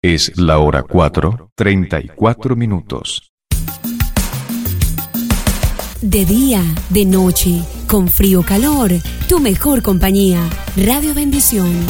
Es la hora 4:34. De día, de noche, con frío o calor, tu mejor compañía. Radio Bendición.